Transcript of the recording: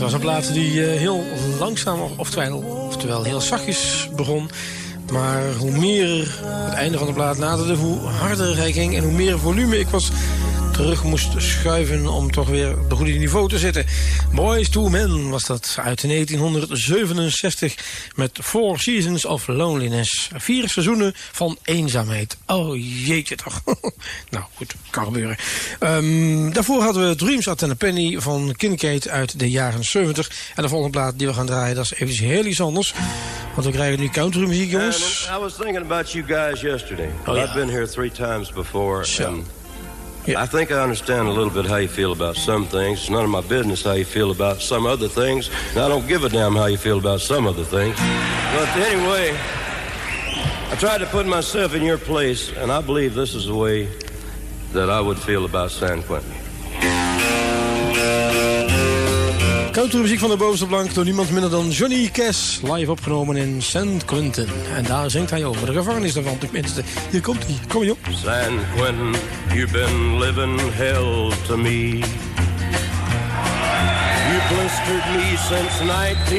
was een plaat die heel langzaam, oftewel heel zachtjes begon. Maar hoe meer het einde van de plaat naderde, hoe harder hij ging en hoe meer volume ik terug moest schuiven om toch weer op de goede niveau te zitten. Boys to Men was dat uit 1967 met 4 Seasons of Loneliness. 4 seizoenen van eenzaamheid. Oh jeetje toch. Nou goed, kan gebeuren. Daarvoor hadden we Dreams at a Penny van Kincaid uit de jaren 70. En de volgende plaat die we gaan draaien, dat is even heel iets anders. Want we krijgen nu countrymuziek, jongens. I was thinking about you guys yesterday. I've been here 3 times before. Yeah. I think I understand a little bit how you feel about some things. It's none of my business how you feel about some other things. And I don't give a damn how you feel about some other things. But anyway, I tried to put myself in your place, and I believe this is the way that I would feel about San Quentin. Countrymuziek van de bovenste plank door niemand minder dan Johnny Cash. Live opgenomen in San Quentin. En daar zingt hij over de gevangenis daarvan, tenminste. Hier komt hij. Kom je op. San Quentin, you've been living hell to me. You blistered me since 19...